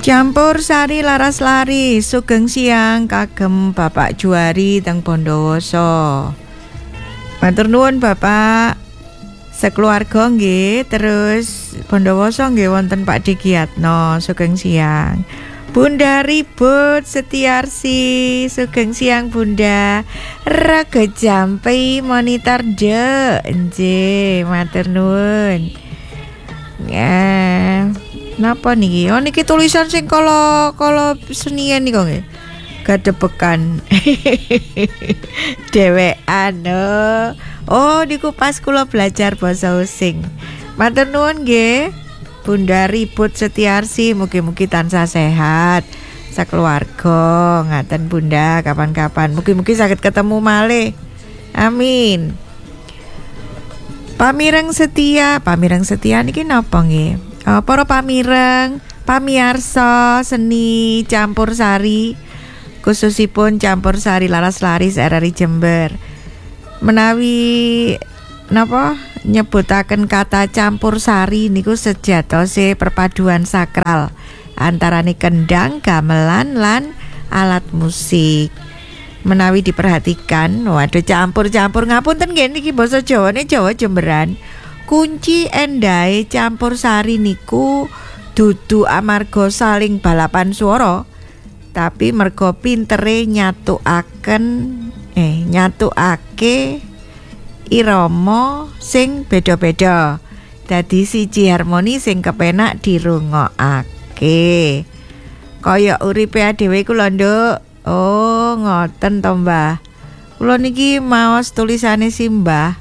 Campur sari laras lari, sugeng siang kagem Bapak Juari teng Bondowoso. Matur nuwun Bapak. Sekeluarga nggih, terus Bondowoso nggih wonten Pak Digiatno, sugeng siang. Bunda Ribut Setiarsi, sugeng siang Bunda. Rego jampi monitor de, nggih, matur nuwun. Napa niki? Oh niki tulisan sing kala senian nika nggih. Gadebekan. Dewekan. Oh niku pas kula belajar basa Osing. Matur nuwun nggih. Bunda Ribut Setiarsi, mugi-mugi tansah sehat sakeluarga. Ngaten Bunda, kapan-kapan mugi-mugi saged ketemu malih. Amin. Pamireng setia niki napa nggih? Para pamireng, pamiarsa seni campur sari, khususipun campur sari laras laris RRI Jember. Menawi napa nyebutaken kata campur sari niku sejatose perpaduan sakral antarane kendang, gamelan lan alat musik. Menawi diperhatikan, waduh campur-campur ngapunten nggih niki basa Jawane Jawa Jemberan. Kunci endahe campur sari niku dudu amarga saling balapan swara, tapi merga pintere nyatukake irama sing beda-beda. Dadi siji harmoni sing kepenak dirungokake. Kaya uripe dhewe kula nduk. Oh, ngoten to, Mbah. Kula niki maos tulisane Simbah.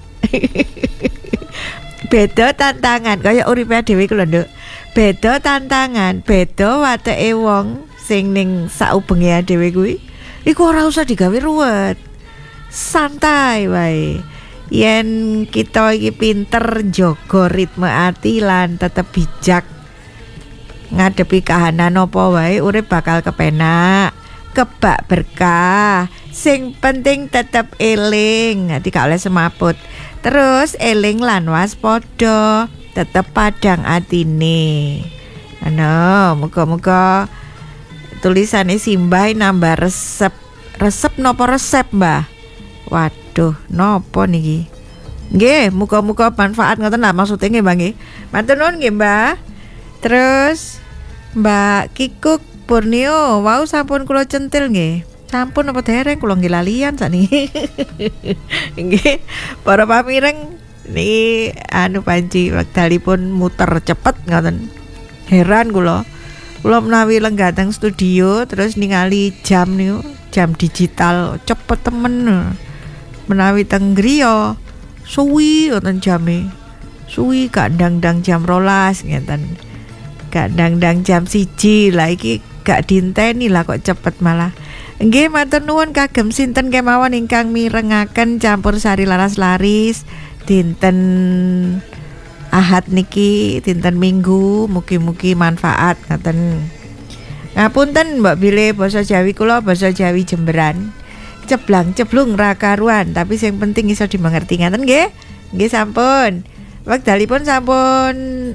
Beda tantangan kaya uripe dhewe kula nduk. Beda tantangan, beda wateke wong sing ning saubenge dhewe kuwi. Iku ora usah digawe ruwet. Santai wae. Yen kita iki pinter njaga ritme ati lan tetep bijak ngadepi kahanan apa wae, urip bakal kepenak, kebak berkah. Sing penting tetep eling, ati gak oleh semaput. Terus eling lan waspada, tetep padang atine. Muga-muga tulisane Simbah nambah resep. Resep napa resep, Mbah? Waduh, napa niki? Nggih, muga-muga manfaat ngoten lah maksudnya nggih, Mbah nggih. Matur nuwun nggih, Mbah. Terus Mbak Kikuk Purnio, wau sampun kula centil nggih. Sampun apa dereng kula nggih lalian sakniki. Nggih, para pamireng niki panci wekdalipun muter cepet ngoten. Heran kula. Kula menawi lenggah teng studio terus ningali jam niku, jam digital cepet temen. Menawi teng griya suwi wonten jame. Suwi gak ndang-ndang jam 12 ngeten. Gak ndang-ndang jam 1 lah iki gak dinteni lah kok cepet malah. Nggih matur nuwun kagem sinten kemawon ingkang mirengaken campur sari laras laris dinten Ahad niki, dinten Minggu, mugi-mugi manfaat ngoten. Ngapunten Mbak Bile basa Jawi kula basa Jawi Jemberan. Ceblang ceblung ra karuan, tapi sing penting iso dimengerti ngaten nggih. Nggih sampun. Wekdalipun sampun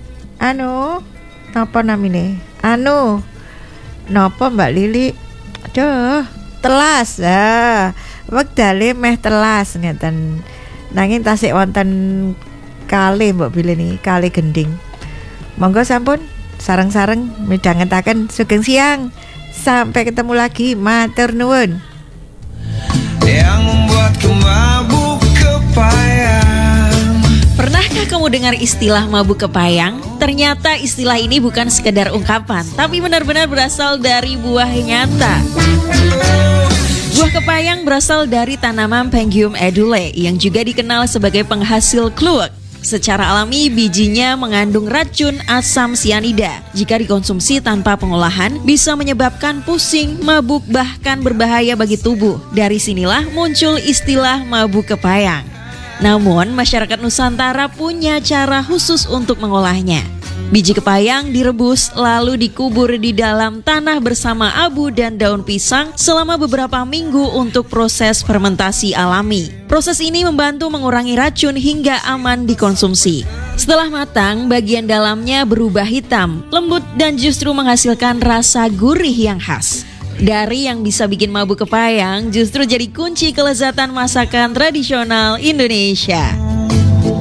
napa namine? Napa Mbak Lili? Aduh, telas. Wektale meh telas ngeten. Nanging tasik wonten kalih Mbak Bile niki, kalih gending. Monggo sampun sareng-sareng midhangetaken sugeng siang. Sampai ketemu lagi, matur nuwun. Yang membuatku mabuk kepayang. Pernahkah kamu dengar istilah mabuk kepayang? Ternyata istilah ini bukan sekedar ungkapan, tapi benar-benar berasal dari buah nyata. Buah kepayang berasal dari tanaman Pangium edule yang juga dikenal sebagai penghasil kluwek. Secara alami, bijinya mengandung racun asam sianida. Jika dikonsumsi tanpa pengolahan, bisa menyebabkan pusing, mabuk, bahkan berbahaya bagi tubuh. Dari sinilah muncul istilah mabuk kepayang. Namun, masyarakat Nusantara punya cara khusus untuk mengolahnya. Biji kepayang direbus lalu dikubur di dalam tanah bersama abu dan daun pisang selama beberapa minggu untuk proses fermentasi alami. Proses ini membantu mengurangi racun hingga aman dikonsumsi. Setelah matang, bagian dalamnya berubah hitam, lembut dan justru menghasilkan rasa gurih yang khas. Dari yang bisa bikin mabuk kepayang justru jadi kunci kelezatan masakan tradisional Indonesia.